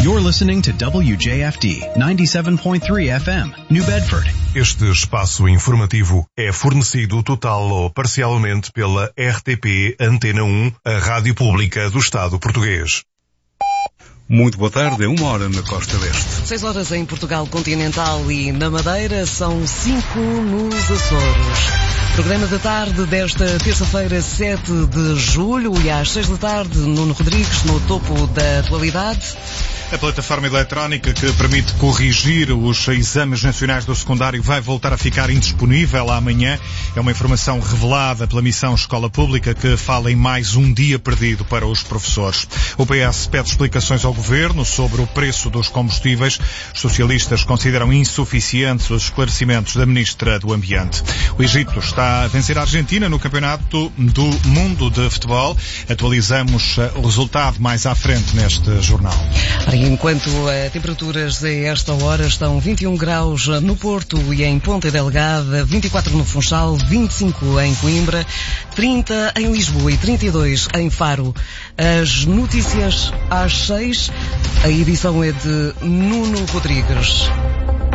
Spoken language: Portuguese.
You're listening to WJFD 97.3 FM, New Bedford. Este espaço informativo é fornecido total ou parcialmente pela RTP Antena 1, a rádio pública do Estado português. Muito boa tarde, é 1h na Costa Leste. 6 horas em Portugal continental e na Madeira, são 5 nos Açores. Programa da tarde desta terça-feira, 7 de julho, e às 6 da tarde, Nuno Rodrigues no topo da atualidade. A plataforma eletrónica que permite corrigir os exames nacionais do secundário vai voltar a ficar indisponível amanhã. É uma informação revelada pela Missão Escola Pública, que fala em mais um dia perdido para os professores. O PS pede explicações ao Governo sobre o preço dos combustíveis. Os socialistas consideram insuficientes os esclarecimentos da Ministra do Ambiente. O Egito está a vencer a Argentina no Campeonato do Mundo de Futebol. Atualizamos o resultado mais à frente neste jornal. Enquanto as temperaturas a esta hora estão 21 graus no Porto e em Ponta Delgada, 24 no Funchal, 25 em Coimbra, 30 em Lisboa e 32 em Faro. As notícias às 6, a edição é de Nuno Rodrigues.